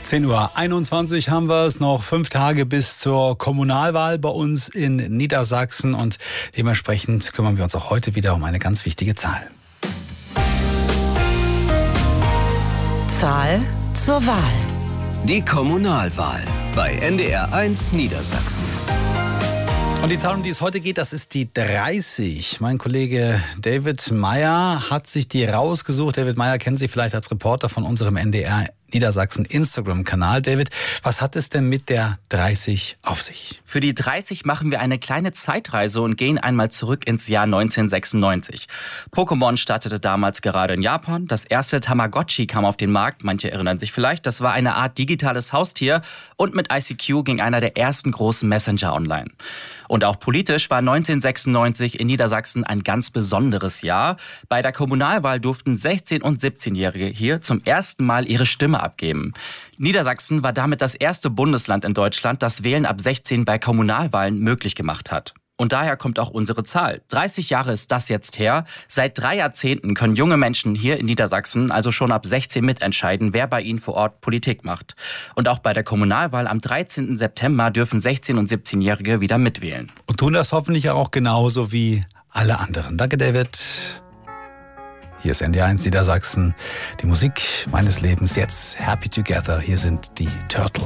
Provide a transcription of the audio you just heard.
10:21 Uhr haben wir es, noch 5 Tage bis zur Kommunalwahl bei uns in Niedersachsen und dementsprechend kümmern wir uns auch heute wieder um eine ganz wichtige Zahl. Zahl zur Wahl. Die Kommunalwahl bei NDR 1 Niedersachsen. Und die Zahl, um die es heute geht, das ist die 30. Mein Kollege David Meyer hat sich die rausgesucht. David Meyer kennen Sie vielleicht als Reporter von unserem NDR Niedersachsen Instagram-Kanal. David, was hat es denn mit der 30 auf sich? Für die 30 machen wir eine kleine Zeitreise und gehen einmal zurück ins Jahr 1996. Pokémon startete damals gerade in Japan. Das erste Tamagotchi kam auf den Markt. Manche erinnern sich vielleicht. Das war eine Art digitales Haustier. Und mit ICQ ging einer der ersten großen Messenger online. Und auch politisch war 1996 in Niedersachsen ein ganz besonderes Jahr. Bei der Kommunalwahl durften 16- und 17-Jährige hier zum ersten Mal ihre Stimme abgeben. Niedersachsen war damit das erste Bundesland in Deutschland, das Wählen ab 16 bei Kommunalwahlen möglich gemacht hat. Und daher kommt auch unsere Zahl. 30 Jahre ist das jetzt her. Seit 3 Jahrzehnten können junge Menschen hier in Niedersachsen also schon ab 16 mitentscheiden, wer bei ihnen vor Ort Politik macht. Und auch bei der Kommunalwahl am 13. September dürfen 16- und 17-Jährige wieder mitwählen. Und tun das hoffentlich auch genauso wie alle anderen. Danke, David. Hier ist NDR 1 Niedersachsen. Die Musik meines Lebens jetzt. Happy Together. Hier sind die Turtles.